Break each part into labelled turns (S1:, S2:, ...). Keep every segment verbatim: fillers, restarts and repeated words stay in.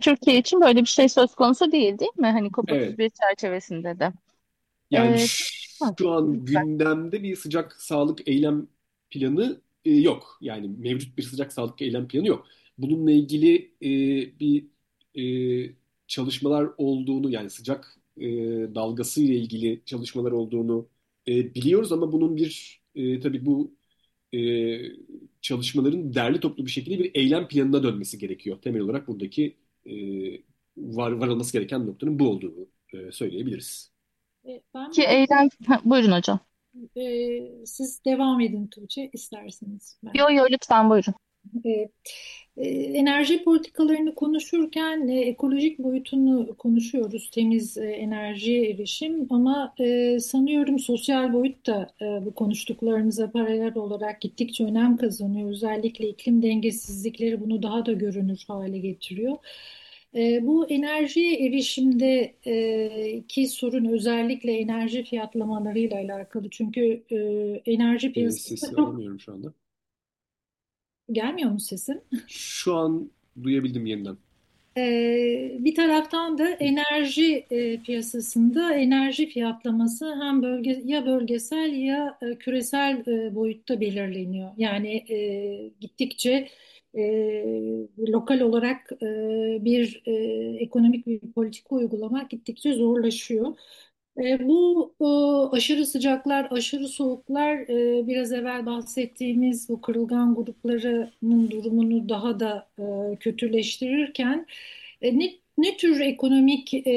S1: Türkiye için böyle bir şey söz konusu değil, değil mi? Hani COP
S2: Evet.
S1: otuz bir çerçevesinde de.
S2: Yani
S1: Ee, ha,
S2: şu an
S1: lütfen.
S2: gündemde bir sıcak sağlık eylem planı e, yok. Yani mevcut bir sıcak sağlık eylem planı yok. Bununla ilgili e, bir e, çalışmalar olduğunu, yani sıcak e, dalgası ile ilgili çalışmalar olduğunu e, biliyoruz, ama bunun bir e, tabii bu e, çalışmaların derli toplu bir şekilde bir eylem planına dönmesi gerekiyor. Temel olarak buradaki e, var, varılması gereken noktanın bu olduğunu e, söyleyebiliriz.
S3: E, Ben
S1: Ki
S3: bir de
S1: eylem... Ha, buyurun hocam.
S3: e, siz devam edin Tuğçe isterseniz. Ben
S1: Yo yo, lütfen buyurun.
S3: e, e, enerji politikalarını konuşurken e, ekolojik boyutunu konuşuyoruz, temiz e, enerjiye erişim ama e, sanıyorum sosyal boyut da e, bu konuştuklarımıza paralel olarak gittikçe önem kazanıyor. Özellikle iklim dengesizlikleri bunu daha da görünür hale getiriyor. E, bu enerjiye erişimde e, ki sorun özellikle enerji fiyatlamalarıyla alakalı. Çünkü e, enerji
S2: E,
S3: piyasası
S2: sesi
S3: çok
S2: alamıyorum şu anda.
S3: gelmiyor mu sesim?
S2: Şu an duyabildim yeniden.
S3: Ee, bir taraftan da enerji e, piyasasında enerji fiyatlaması hem bölge ya bölgesel ya e, küresel e, boyutta belirleniyor. Yani e, gittikçe e, lokal olarak e, bir e, ekonomik bir politika uygulamak gittikçe zorlaşıyor. E, bu e, aşırı sıcaklar, aşırı soğuklar e, biraz evvel bahsettiğimiz bu kırılgan gruplarının durumunu daha da e, kötüleştirirken e, ne, ne tür ekonomik e,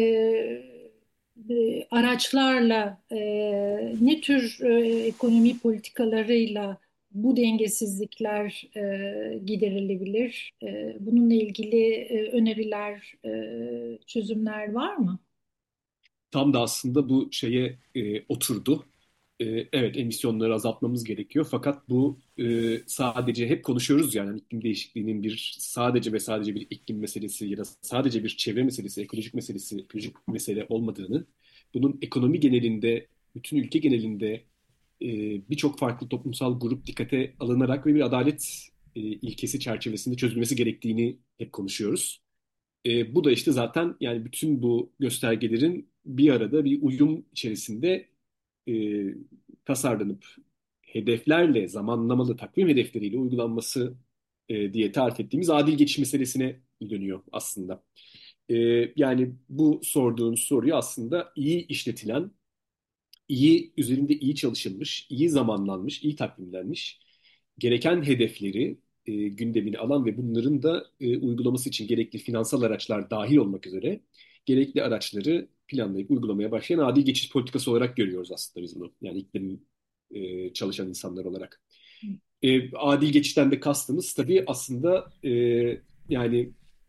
S3: e, araçlarla, e, ne tür e, ekonomi politikalarıyla bu dengesizlikler e, giderilebilir? E, bununla ilgili e, öneriler, e, çözümler var mı?
S2: Tam da aslında bu şeye e, oturdu. E, evet, emisyonları azaltmamız gerekiyor. Fakat bu e, sadece hep konuşuyoruz, yani hani iklim değişikliğinin bir sadece ve sadece bir iklim meselesi ya da sadece bir çevre meselesi, ekolojik meselesi, ekolojik mesele olmadığını, bunun ekonomi genelinde, bütün ülke genelinde e, birçok farklı toplumsal grup dikkate alınarak ve bir adalet e, ilkesi çerçevesinde çözülmesi gerektiğini hep konuşuyoruz. E, bu da işte zaten, yani bütün bu göstergelerin bir arada bir uyum içerisinde e, tasarlanıp hedeflerle, zamanlamalı takvim hedefleriyle uygulanması e, diye tarif ettiğimiz adil geçiş meselesine dönüyor aslında. E, Yani bu sorduğunuz soruyu aslında iyi işletilen, iyi üzerinde iyi çalışılmış, iyi zamanlanmış, iyi takvimlenmiş, gereken hedefleri e, gündemine alan ve bunların da e, uygulaması için gerekli finansal araçlar dahil olmak üzere gerekli araçları planlayıp uygulamaya başlayan adil geçiş politikası olarak görüyoruz aslında biz bunu. Yani iklim e, çalışan insanlar olarak. E, adil geçişten de kastımız tabii aslında e, yani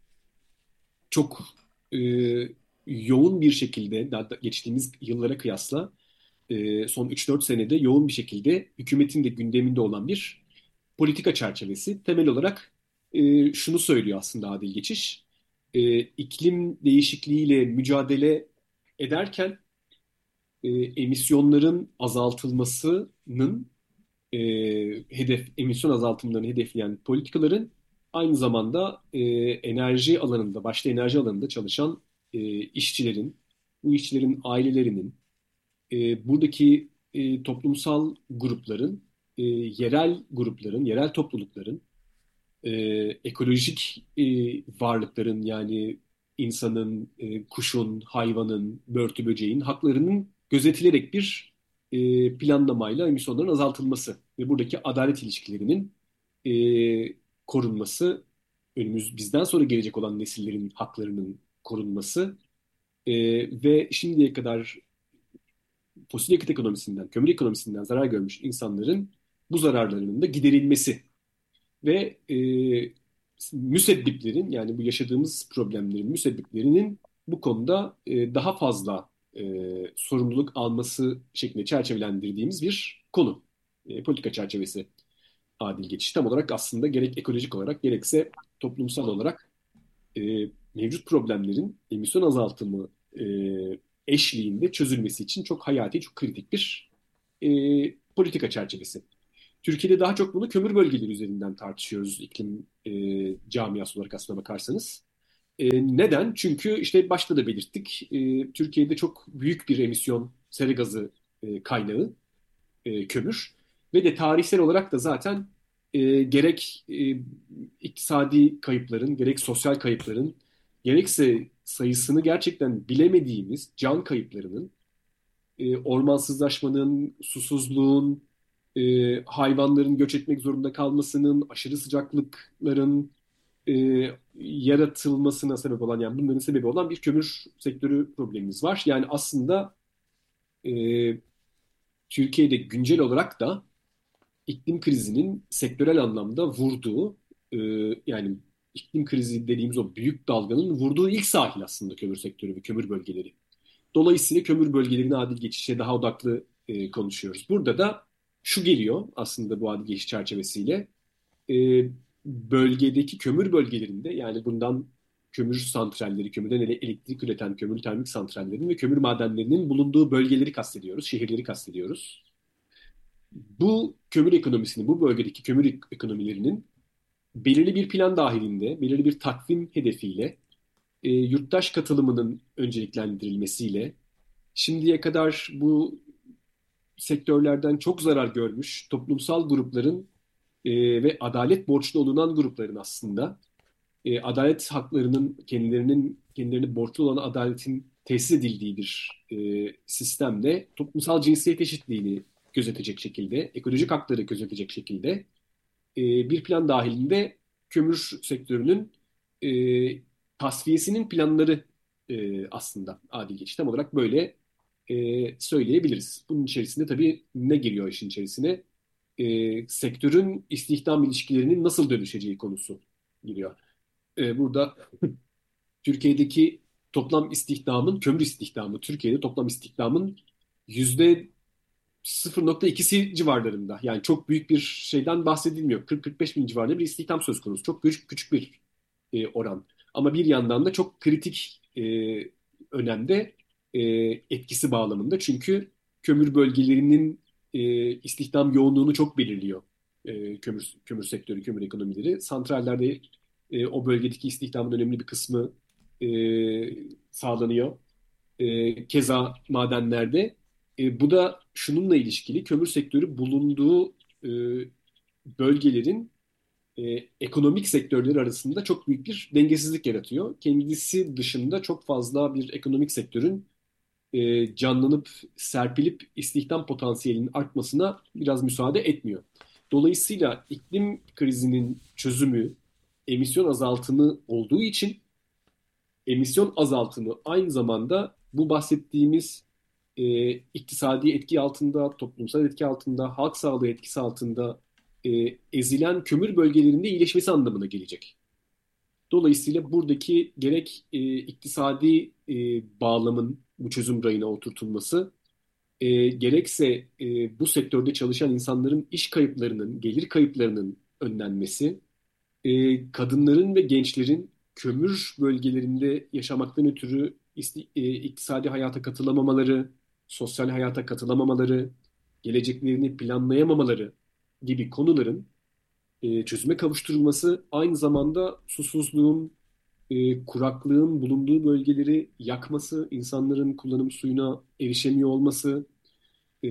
S2: çok e, yoğun bir şekilde daha da geçtiğimiz yıllara kıyasla e, son üç dört senede yoğun bir şekilde hükümetin de gündeminde olan bir politika çerçevesi. Temel olarak e, şunu söylüyor aslında adil geçiş. E, iklim değişikliğiyle mücadele ederken e, emisyonların azaltılmasının e, hedef emisyon azaltımlarını hedefleyen politikaların aynı zamanda e, enerji alanında, başta enerji alanında çalışan e, işçilerin, bu işçilerin ailelerinin, e, buradaki e, toplumsal grupların, e, yerel grupların, yerel toplulukların, e, ekolojik e, varlıkların, yani insanın, e, kuşun, hayvanın, börtü böceğin haklarının gözetilerek bir e, planlamayla emisyonların azaltılması ve buradaki adalet ilişkilerinin e, korunması, önümüz bizden sonra gelecek olan nesillerin haklarının korunması e, ve şimdiye kadar fosil yakıt ekonomisinden, kömür ekonomisinden zarar görmüş insanların bu zararlarının da giderilmesi ve e, müsebbiplerin, yani bu yaşadığımız problemlerin müsebbiplerinin bu konuda e, daha fazla e, sorumluluk alması şeklinde çerçevelendirdiğimiz bir konu. E, politika çerçevesi adil geçiş. Tam olarak aslında gerek ekolojik olarak gerekse toplumsal olarak e, mevcut problemlerin emisyon azaltımı e, eşliğinde çözülmesi için çok hayati, çok kritik bir e, politika çerçevesi. Türkiye'de daha çok bunu kömür bölgeleri üzerinden tartışıyoruz iklim e, camiası olarak aslına bakarsanız. E, neden? Çünkü işte başta da belirttik, e, Türkiye'de çok büyük bir emisyon sera gazı e, kaynağı e, kömür ve de tarihsel olarak da zaten e, gerek e, iktisadi kayıpların, gerek sosyal kayıpların, gerekse sayısını gerçekten bilemediğimiz can kayıplarının, e, ormansızlaşmanın, susuzluğun, e, hayvanların göç etmek zorunda kalmasının, aşırı sıcaklıkların e, yaratılmasına sebep olan, yani bunların sebebi olan bir kömür sektörü problemimiz var. Yani aslında e, Türkiye'de güncel olarak da iklim krizinin sektörel anlamda vurduğu, e, yani iklim krizi dediğimiz o büyük dalganın vurduğu ilk sahil aslında kömür sektörü ve kömür bölgeleri. Dolayısıyla kömür bölgelerine adil geçişe daha odaklı e, konuşuyoruz. Burada da şu geliyor aslında bu adil geçiş çerçevesiyle. E, Bölgedeki kömür bölgelerinde, yani bundan kömür santralleri, kömürden ele- elektrik üreten kömür termik santrallerinin ve kömür madenlerinin bulunduğu bölgeleri kastediyoruz, şehirleri kastediyoruz. Bu kömür ekonomisini, bu bölgedeki kömür ek- ekonomilerinin belirli bir plan dahilinde, belirli bir takvim hedefiyle, e, yurttaş katılımının önceliklendirilmesiyle, şimdiye kadar bu sektörlerden çok zarar görmüş toplumsal grupların e, ve adalet borçlu olunan grupların aslında e, adalet haklarının kendilerinin kendilerine borçlu olan adaletin tesis edildiği bir e, sistemle toplumsal cinsiyet eşitliğini gözetecek şekilde, ekolojik hakları gözetecek şekilde e, bir plan dahilinde kömür sektörünün e, tasfiyesinin planları e, aslında adil geçiş. Tam olarak böyle e, söyleyebiliriz. Bunun içerisinde tabii ne giriyor işin içerisine? E, sektörün istihdam ilişkilerinin nasıl dönüşeceği konusu giriyor. E, burada Türkiye'deki toplam istihdamın, kömür istihdamı, Türkiye'de toplam istihdamın yüzde sıfır nokta ikisi civarlarında. Yani çok büyük bir şeyden bahsedilmiyor. kırk kırk beş bin civarında bir istihdam söz konusu. Çok küçük, küçük bir e, oran. Ama bir yandan da çok kritik e, önemde e, etkisi bağlamında. Çünkü kömür bölgelerinin e, istihdam yoğunluğunu çok belirliyor. E, kömür, kömür sektörü, kömür ekonomileri. Santrallerde e, o bölgedeki istihdamın önemli bir kısmı e, sağlanıyor. E, keza madenlerde. E, bu da şununla ilişkili: kömür sektörü bulunduğu e, bölgelerin e, ekonomik sektörleri arasında çok büyük bir dengesizlik yaratıyor. Kendisi dışında çok fazla bir ekonomik sektörün e, canlanıp serpilip istihdam potansiyelinin artmasına biraz müsaade etmiyor. Dolayısıyla iklim krizinin çözümü emisyon azaltımı olduğu için emisyon azaltımı aynı zamanda bu bahsettiğimiz e, iktisadi etki altında, toplumsal etki altında, halk sağlığı etkisi altında e, ezilen kömür bölgelerinde iyileşmesi anlamına gelecek. Dolayısıyla buradaki gerek e, iktisadi e, bağlamın bu çözüm rayına oturtulması, e, gerekse e, bu sektörde çalışan insanların iş kayıplarının, gelir kayıplarının önlenmesi, e, kadınların ve gençlerin kömür bölgelerinde yaşamaktan ötürü isti- e, iktisadi hayata katılamamaları, sosyal hayata katılamamaları, geleceklerini planlayamamaları gibi konuların e, çözüme kavuşturulması, aynı zamanda susuzluğun, e, kuraklığın bulunduğu bölgeleri yakması, insanların kullanım suyuna erişemiyor olması, e,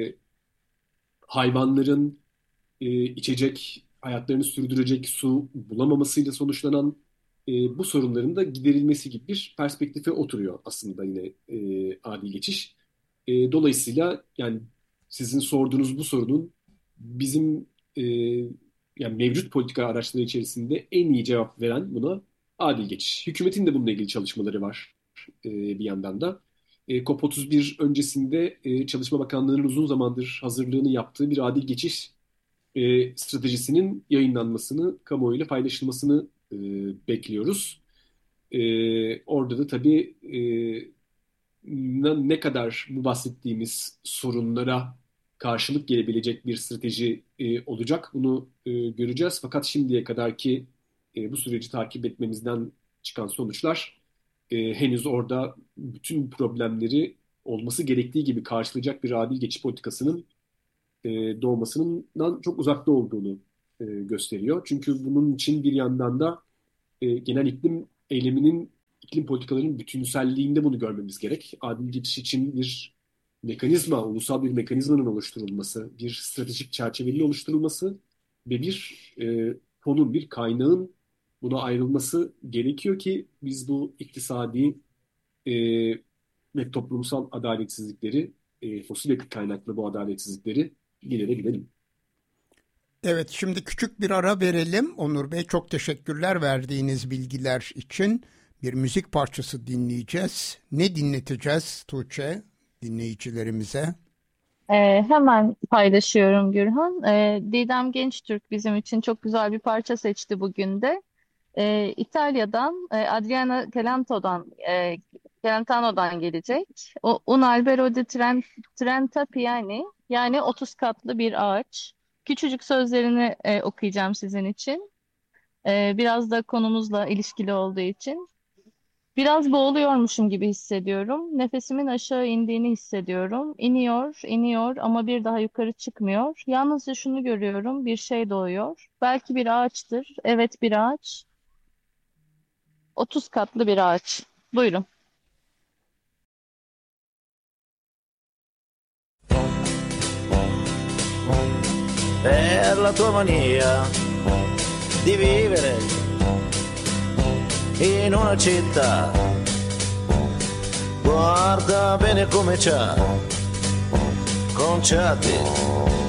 S2: hayvanların e, içecek, hayatlarını sürdürecek su bulamamasıyla sonuçlanan e, bu sorunların da giderilmesi gibi bir perspektife oturuyor aslında yine e, adil geçiş. E, dolayısıyla yani sizin sorduğunuz bu sorunun bizim e, yani mevcut politika araçları içerisinde en iyi cevap veren buna adil geçiş. Hükümetin de bununla ilgili çalışmaları var e, bir yandan da. E, COP otuz bir öncesinde e, Çalışma Bakanlığı'nın uzun zamandır hazırlığını yaptığı bir adil geçiş e, stratejisinin yayınlanmasını, kamuoyuyla paylaşılmasını e, bekliyoruz. E, orada da tabii e, ne, ne kadar bu bahsettiğimiz sorunlara karşılık gelebilecek bir strateji e, olacak, bunu e, göreceğiz. Fakat şimdiye kadarki e, bu süreci takip etmemizden çıkan sonuçlar e, henüz orada bütün problemleri olması gerektiği gibi karşılayacak bir adil geçiş politikasının e, doğmasından çok uzakta olduğunu e, gösteriyor. Çünkü bunun için bir yandan da e, genel iklim eyleminin, iklim politikalarının bütünselliğinde bunu görmemiz gerek. Adil geçiş için bir mekanizma, ulusal bir mekanizmanın oluşturulması, bir stratejik çerçevenin oluşturulması ve bir e, fonun, bir kaynağın buna ayrılması gerekiyor ki biz bu iktisadi e, ve toplumsal adaletsizlikleri, e, fosil yakıt kaynaklı bu adaletsizlikleri giderebilelim.
S4: Evet, şimdi küçük bir ara verelim. Onur Bey, çok teşekkürler verdiğiniz bilgiler için. Bir müzik parçası dinleyeceğiz. Ne dinleteceğiz Tuğçe dinleyicilerimize?
S1: Ee, hemen paylaşıyorum Gürhan. Ee, Didem Gençtürk bizim için çok güzel bir parça seçti bugün de. Ee, İtalya'dan e, Adriana Celentano'dan e, Celentano'dan gelecek. O, Un albero di Tren- Trenta Piani, yani otuz katlı bir ağaç. Küçücük sözlerini e, okuyacağım sizin için. Ee, biraz da konumuzla ilişkili olduğu için. Biraz boğuluyormuşum gibi hissediyorum. Nefesimin aşağı indiğini hissediyorum. İniyor, iniyor ama bir daha yukarı çıkmıyor. Yalnızca şunu görüyorum, bir şey doğuyor. Belki bir ağaçtır. Evet, bir ağaç. otuz katlı bir ağaç. Buyurun.
S5: Per la tua mania di vivere in una città, guarda bene come c'ha conciati